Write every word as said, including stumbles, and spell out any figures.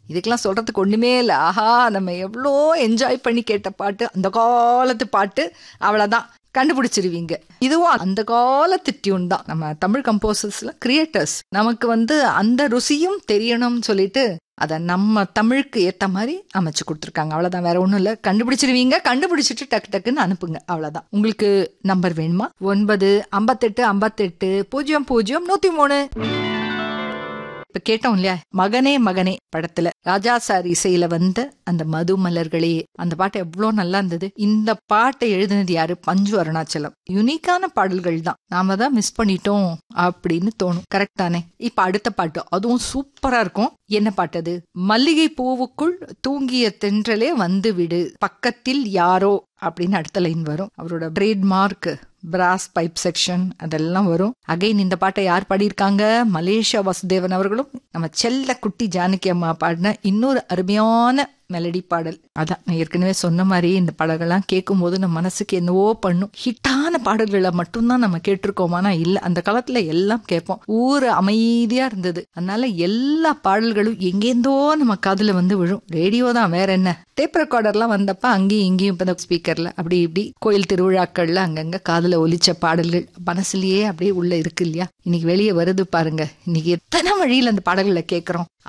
இதுக்கெல்லாம் சொல்றதுக்கு ஒண்ணுமே இல்லை. ஆஹா, நம்ம எவ்வளோ என்ஜாய் பண்ணி கேட்ட பாட்டு, அந்த காலத்து பாட்டு, அவ்வளவுதான் கண்டுபிடிச்சிருவீங்க. இதுவும் அந்த காலத்து டியூன் தான். நம்ம தமிழ் கம்போசர்ஸ்ல கிரியேட்டர்ஸ் நமக்கு வந்து அந்த ருசியும் தெரியணும்னு சொல்லிட்டு அதை நம்ம தமிழுக்கு ஏத்த மாதிரி அமைச்சு கொடுத்துருக்காங்க. அவ்வளவுதான், வேற ஒண்ணும் இல்ல. கண்டுபிடிச்சிருவீங்க. கண்டுபிடிச்சிட்டு டக்கு டக்குன்னு அனுப்புங்க. அவ்வளவுதான். உங்களுக்கு நம்பர் வேணுமா? ஒன்பது ஐம்பத்தெட்டு ஐம்பத்தெட்டு பூஜ்ஜியம் பூஜ்ஜியம் நூத்தி மூணு. இப்ப கேட்டோம் இல்லையா, மகனே மகனே படத்துல ராஜா சார் இசையில வந்த அந்த மது மலர்களே, அந்த பாட்டு எவ்வளவு நல்லா இருந்தது. இந்த பாட்டை எழுதினது யாரு? பஞ்சு அருணாச்சலம். யுனிக்கான பாடல்கள் தான், நாம தான் மிஸ் பண்ணிட்டோம் அப்படின்னு தோணும். கரெக்ட் தானே? இப்ப அடுத்த பாட்டு அதுவும் சூப்பரா இருக்கும். என்ன பாட்டு அது? மல்லிகை பூவுக்குள் தூங்கிய தென்றலே வந்து விடு, பக்கத்தில் யாரோ அப்படின்னு அடுத்த லைன் வரும். அவரோட ட்ரேட்மார்க் பிராஸ் பைப் செக்ஷன் அதெல்லாம் வரும். அகைன் இந்த பாட்டை யார் பாடியிருக்காங்க? மலேசியா வாசுதேவன் அவர்களும் நம்ம செல்ல குட்டி ஜானகி அம்மா பாடின இன்னொரு அருமையான மெலடி பாடல். அதான் நான் ஏற்கனவே சொன்ன மாதிரி இந்த பாடல்கள்லாம் கேட்கும் போது நம்ம மனசுக்கு என்னவோ பண்ணும். ஹிட்டான பாடல்களை மட்டும்தான் நம்ம கேட்டிருக்கோமானா இல்ல, அந்த காலத்துல எல்லாம் கேட்போம். ஊரு அமைதியா இருந்தது, அதனால எல்லா பாடல்களும் எங்கேருந்தோ நம்ம காதுல வந்து விழும். ரேடியோ தான், வேற என்ன. டேப் ரெக்கார்டர்லாம் வந்தப்ப அங்கேயும் இங்கேயும் இப்ப ஸ்பீக்கர்ல அப்படி இப்படி கோயில் திருவிழாக்கள்ல அங்கங்க காதுல ஒலிச்ச பாடல்கள் மனசுலயே அப்படியே உள்ள இருக்கு இல்லையா? இன்னைக்கு வெளியே வருது பாருங்க. இன்னைக்கு எத்தனை வழியில அந்த பாடல்களை கேட்கிறோம்.